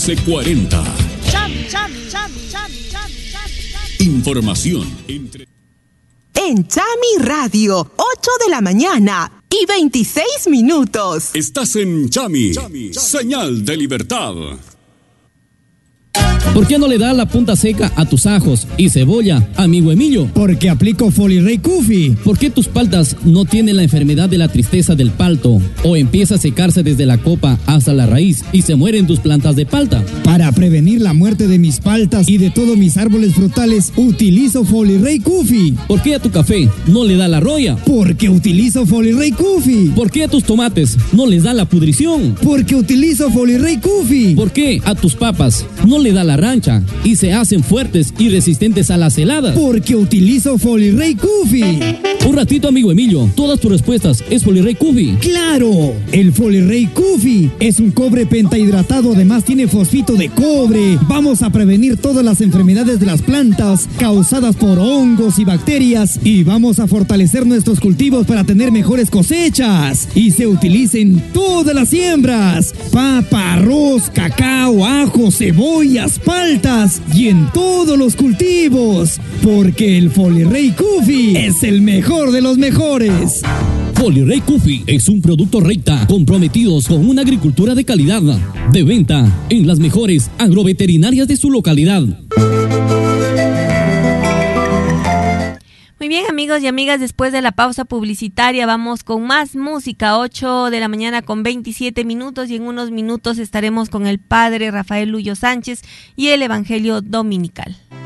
C40. Información en Chami Radio, 8 de la mañana y 26 minutos. Estás en Chami, señal de libertad. ¿Por qué no le das la punta seca a tus ajos y cebolla, amigo Emilio? Porque aplico Folirey Kufi. ¿Por qué tus paltas no tienen la enfermedad de la tristeza del palto? ¿O empieza a secarse desde la copa hasta la raíz y se mueren tus plantas de palta? Para prevenir la muerte de mis paltas y de todos mis árboles frutales, utilizo Folirey Kufi. ¿Por qué a tu café no le da la roya? Porque utilizo Folirey Kufi. ¿Por qué a tus tomates no les da la pudrición? Porque utilizo Folirey Kufi. ¿Por qué a tus papas no le da la rancha y se hacen fuertes y resistentes a las heladas? Porque utilizo Folirey Kufi. Un ratito, amigo Emilio, todas tus respuestas es Folirey Kufi. ¡Claro! El Folirey Kufi es un cobre pentahidratado, además tiene fosfito de cobre. Vamos a prevenir todas las enfermedades de las plantas causadas por hongos y bacterias y vamos a fortalecer nuestros cultivos para tener mejores cosechas. Y se utiliza en todas las siembras: papa, arroz, cacao, ajo, cebollas, paltas y en todos los cultivos, porque el Folirey Kufi es el mejor de los mejores. Folirey Kufi es un producto Recta, comprometidos con una agricultura de calidad, de venta en las mejores agroveterinarias de su localidad. Muy bien, amigos y amigas, después de la pausa publicitaria vamos con más música. 8 de la mañana con 27 minutos y en unos minutos estaremos con el padre Rafael Luyo Sánchez y el Evangelio Dominical.